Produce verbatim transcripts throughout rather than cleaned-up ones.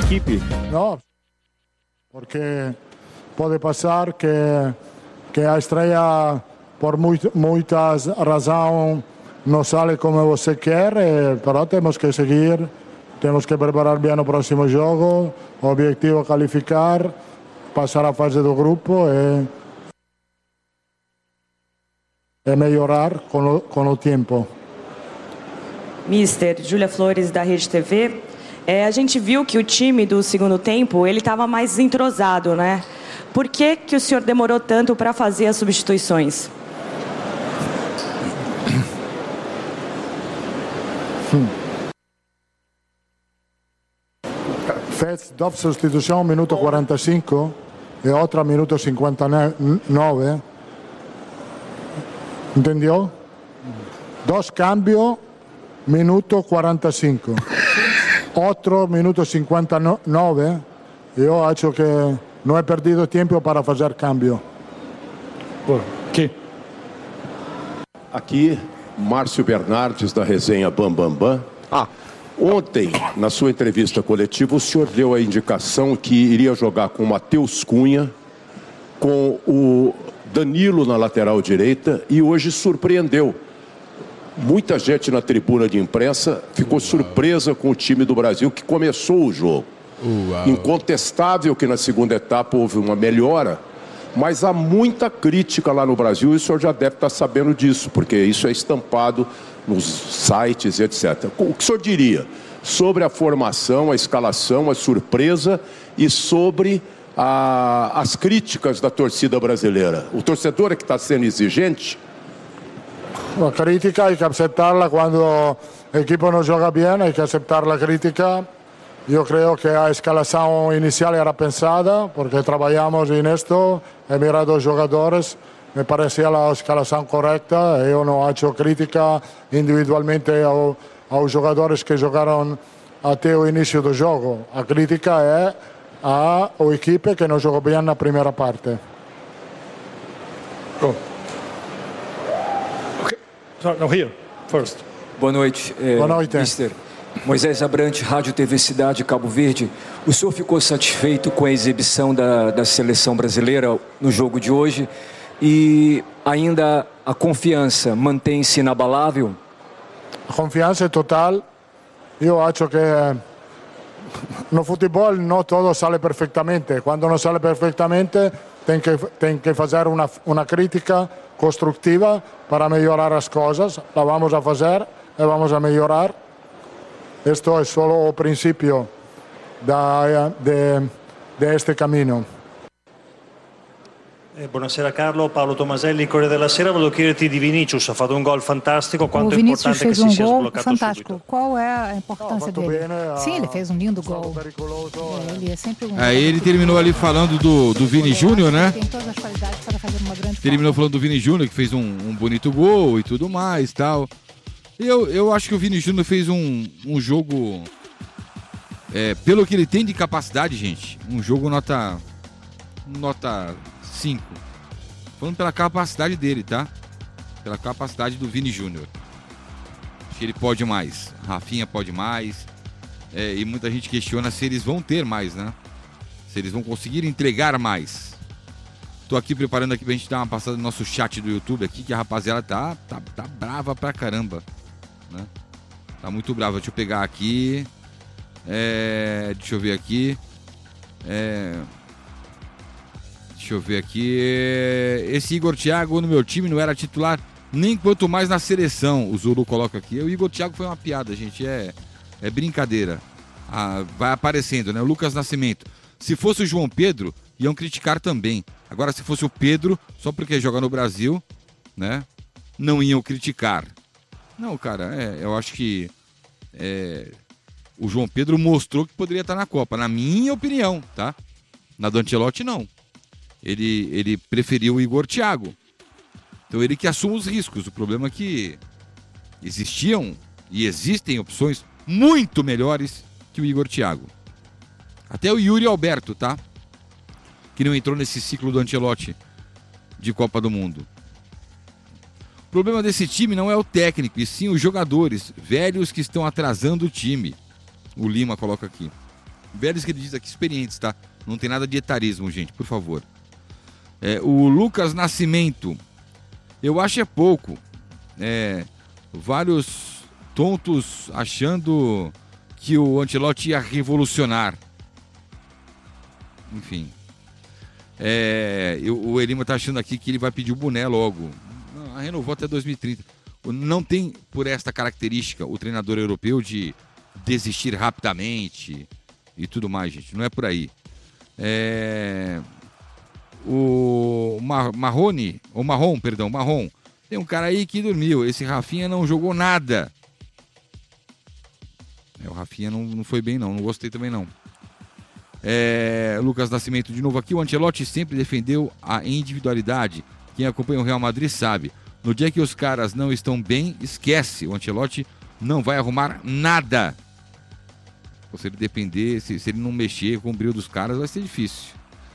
equipe? Não, porque pode passar que, que a estreia, por muito, muitas razões, não sai como você quer, mas temos que seguir, temos que preparar bem o próximo jogo, o objetivo é qualificar, passar a fase do grupo e, e melhorar com o, com o tempo. Mister, Júlia Flores, da Rede T V. É, a gente viu que o time do segundo tempo ele estava mais entrosado, né? Por que, que o senhor demorou tanto para fazer as substituições? Fez duas substituições, minuto quarenta e cinco e outra minuto cinquenta e nove. Entendeu? Dois cambios, minuto quarenta e cinco. Outro minuto cinquenta e nove. Eu acho que não é perdido tempo para fazer cambio. Que? Aqui, Márcio Bernardes, da resenha Bam Bam Bam. Ah, ontem, na sua entrevista coletiva, o senhor deu a indicação que iria jogar com o Matheus Cunha, com o Danilo na lateral direita, e hoje surpreendeu. Muita gente na tribuna de imprensa ficou surpresa com o time do Brasil que começou o jogo. Uau. Incontestável que na segunda etapa houve uma melhora, mas há muita crítica lá no Brasil e o senhor já deve estar sabendo disso, porque isso é estampado nos sites, etcétera. O que o senhor diria sobre a formação, a escalação, a surpresa e sobre a, as críticas da torcida brasileira? O torcedor é que está sendo exigente? La crítica hay que aceptarla cuando el equipo no juega bien, hay que aceptar la crítica. Yo creo que la escalación inicial era pensada porque trabajamos en esto, he mirado a los jugadores, me parecía la escalación correcta, yo no he hecho crítica individualmente a, a los jugadores que jugaron até el inicio del juego. La crítica es a o equipo que no jugó bien la primera parte. Oh. No, here, first. Boa noite, é, Boa noite. mister Moisés Abrante, Rádio T V Cidade, Cabo Verde. O senhor ficou satisfeito com a exibição da, da seleção brasileira no jogo de hoje? E ainda a confiança mantém-se inabalável? A confiança é total. Eu acho que no futebol não tudo sai perfeitamente. Quando não sai perfeitamente, tem que, tem que fazer uma, uma crítica construtiva para melhorar as coisas. La vamos a fazer e vamos a melhorar. Esto é solo o princípio da, de, de este cammino. Eh, buonasera Carlo, Paolo Tomaselli, Corriere della Sera. Volevo chiederti di Vinícius, ha fatto un gol fantastico, quanto o è importante che fez si um sia gol sbloccato fantástico. subito. Qual é a importância Não, dele? bem, né? Sim, ele fez um lindo gol. É, ele é sempre um. Aí ele terminou ali falando do, do Vini Júnior, né? Tem todas as qualidades para fazer uma grande. Terminou falando do Vini Júnior, que fez um, um bonito gol e tudo mais, tal. E eu, eu acho que o Vini Júnior fez um, um jogo, é, pelo que ele tem de capacidade, gente, um jogo nota nota cinco. Falando pela capacidade dele, tá? Pela capacidade do Vini Júnior. Acho que ele pode mais. Rafinha pode mais. É, e muita gente questiona se eles vão ter mais, né? Se eles vão conseguir entregar mais. Tô aqui preparando aqui pra gente dar uma passada no nosso chat do YouTube aqui, que a rapaziada tá, tá, tá brava pra caramba, né? Tá muito brava. Deixa eu pegar aqui. É, deixa eu ver aqui. É... Deixa eu ver aqui. Esse Igor Thiago no meu time não era titular nem quanto mais na seleção. O Zulu coloca aqui. O Igor Thiago foi uma piada, gente. É, é brincadeira. Ah, vai aparecendo, né? O Lucas Nascimento. Se fosse o João Pedro, iam criticar também. Agora, se fosse o Pedro, só porque joga no Brasil, né? Não iam criticar. Não, cara, é, eu acho que é, o João Pedro mostrou que poderia estar na Copa. Na minha opinião, tá? Na do Ancelotti, não. Ele, ele preferiu o Igor Thiago. Então ele que assume os riscos. O problema é que existiam e existem opções muito melhores que o Igor Thiago. Até o Yuri Alberto, tá? Que não entrou nesse ciclo do Ancelotti de Copa do Mundo. O problema desse time não é o técnico, e sim os jogadores velhos que estão atrasando o time. O Lima coloca aqui. Velhos que ele diz aqui, experientes, tá? Não tem nada de etarismo, gente, por favor. É, o Lucas Nascimento, eu acho é pouco. É, vários tontos achando que o Ancelotti ia revolucionar. Enfim. É, eu, o Elima tá achando aqui que ele vai pedir o boné logo. Não, renovou até dois mil e trinta. Não tem, por esta característica, o treinador europeu de desistir rapidamente e tudo mais, gente. Não é por aí. É... O Mar- Marrone, ou Marrom, perdão, Marrom. Tem um cara aí que dormiu. Esse Rafinha não jogou nada. É, o Rafinha não, não foi bem, não. Não gostei também, não. É... Lucas Nascimento, de novo aqui. O Ancelotti sempre defendeu a individualidade. Quem acompanha o Real Madrid sabe. No dia que os caras não estão bem, esquece. O Ancelotti não vai arrumar nada. Se ele depender, se, se ele não mexer com o brilho dos caras, vai ser difícil.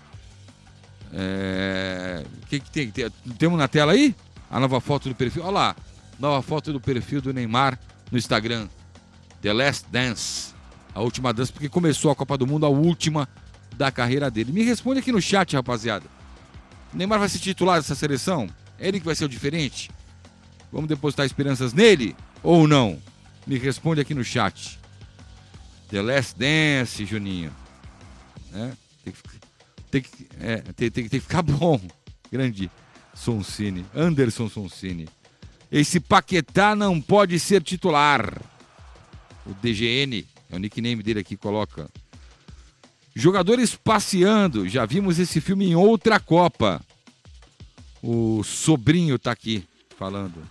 É... O que, que tem? tem? Temos na tela aí? A nova foto do perfil. Olha lá. Nova foto do perfil do Neymar no Instagram. The Last Dance. A última dança, porque começou a Copa do Mundo, a última da carreira dele. Me responde aqui no chat, rapaziada. O Neymar vai ser titular dessa seleção? É ele que vai ser o diferente? Vamos depositar esperanças nele ou não? Me responde aqui no chat. The Last Dance, Juninho. É, tem, que, tem, que, é, tem, tem, tem que ficar bom. Grande Sonsini. Anderson Sonsini. Esse Paquetá não pode ser titular. O D G N, é o nickname dele aqui, coloca. Jogadores passeando. Já vimos esse filme em outra Copa. O sobrinho tá aqui falando.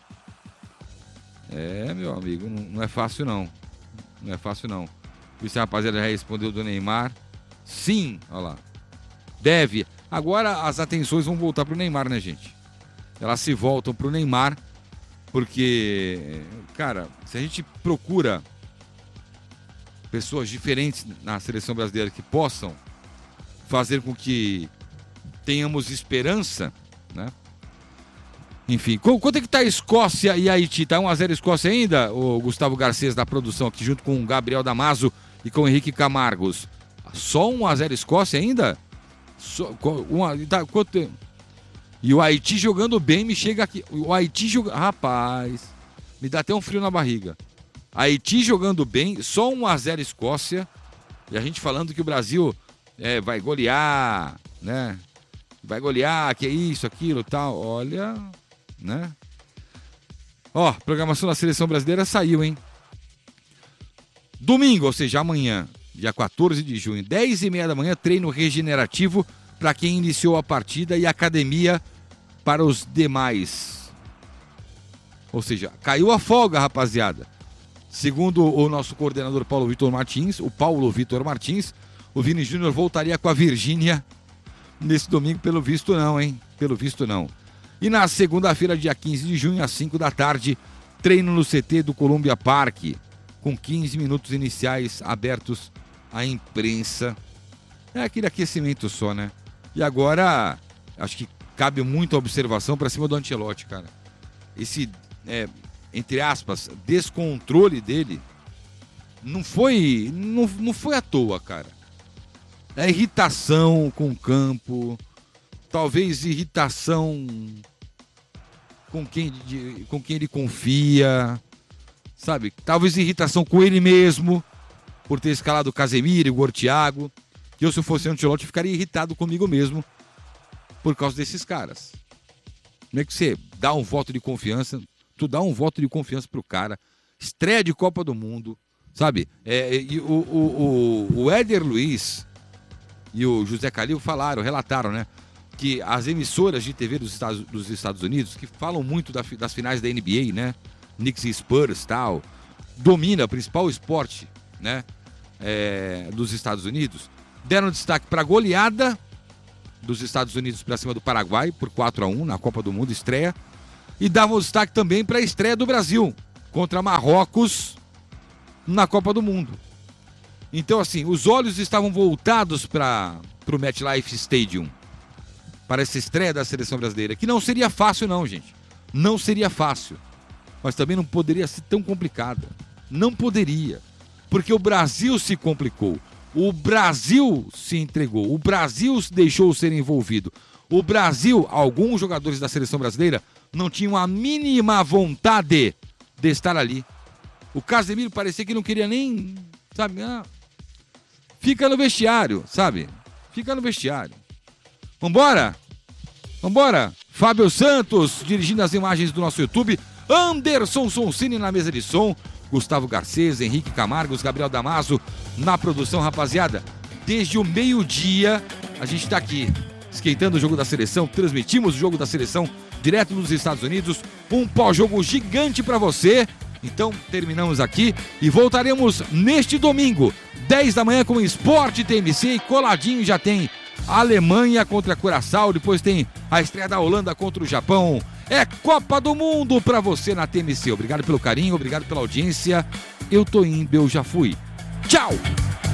É, meu amigo, não, não é fácil não. Não é fácil não. Esse rapaziada já respondeu do Neymar. Sim, olha lá. Deve. Agora as atenções vão voltar pro Neymar, né, gente? Elas se voltam pro Neymar, porque, cara, se a gente procura pessoas diferentes na seleção brasileira que possam fazer com que tenhamos esperança, né? Enfim, quanto é que tá a Escócia e Haiti? Tá um a zero Escócia ainda? O Gustavo Garcês da produção aqui, junto com o Gabriel Damaso e com o Henrique Camargos. Só um a zero Escócia ainda? Só, uma, tá, quanto... E o Haiti jogando bem, me chega aqui. O Haiti jogando... Rapaz, me dá até um frio na barriga. Haiti jogando bem, só um a zero Escócia. E a gente falando que o Brasil é, vai golear, né? Vai golear, que é isso, aquilo, tal. Olha, né? Ó, programação da Seleção Brasileira saiu, hein? Domingo, ou seja, amanhã, dia quatorze de junho, dez e meia da manhã, treino regenerativo para quem iniciou a partida e academia para os demais. Ou seja, caiu a folga, rapaziada. Segundo o nosso coordenador Paulo Vitor Martins, o Paulo Vitor Martins, o Vini Júnior voltaria com a Virgínia nesse domingo, pelo visto não, hein? Pelo visto não. E na segunda-feira, dia quinze de junho, às cinco da tarde, treino no C T do Columbia Park, com quinze minutos iniciais abertos à imprensa. É aquele aquecimento só, né? E agora, acho que cabe muita observação para cima do Ancelotti, cara. Esse, é, entre aspas, descontrole dele não foi, não, não foi à toa, cara. É irritação com o campo, talvez irritação com quem, de, com quem ele confia, sabe? Talvez irritação com ele mesmo, por ter escalado o Casemiro e o Thiago. Que eu, se eu fosse Ancelotti, ficaria irritado comigo mesmo por causa desses caras. Como é que você dá um voto de confiança? Tu dá um voto de confiança pro cara, estreia de Copa do Mundo, sabe? É, e o, o, o, o Éder Luiz e o José Calil falaram, relataram, né? Que as emissoras de T V dos Estados, dos Estados Unidos, que falam muito da, das finais da N B A, né? Knicks e Spurs e tal, domina o principal esporte, né? É, dos Estados Unidos, deram destaque para a goleada dos Estados Unidos para cima do Paraguai por quatro a um na Copa do Mundo, estreia, e davam destaque também para a estreia do Brasil contra Marrocos na Copa do Mundo. Então, assim, os olhos estavam voltados para o MetLife Stadium, para essa estreia da seleção brasileira, que não seria fácil não, gente. Não seria fácil. Mas também não poderia ser tão complicada. Não poderia. Porque o Brasil se complicou. O Brasil se entregou, o Brasil deixou ser envolvido. O Brasil, alguns jogadores da seleção brasileira, não tinham a mínima vontade de estar ali. O Casemiro parecia que não queria nem, sabe, ah, fica no vestiário, sabe? Fica no vestiário. Vambora? Vambora? Fábio Santos dirigindo as imagens do nosso YouTube. Anderson Sonsini na mesa de som. Gustavo Garcês, Henrique Camargos, Gabriel Damaso na produção, rapaziada. Desde o meio-dia a gente está aqui esquentando o jogo da seleção. Transmitimos o jogo da seleção direto dos Estados Unidos. Um pós-jogo gigante para você. Então terminamos aqui e voltaremos neste domingo, dez da manhã, com o Esporte T M C. E coladinho já tem a Alemanha contra a Curaçao, depois tem a estreia da Holanda contra o Japão. É Copa do Mundo pra você na T M C. Obrigado pelo carinho, obrigado pela audiência. Eu tô indo, eu já fui. Tchau!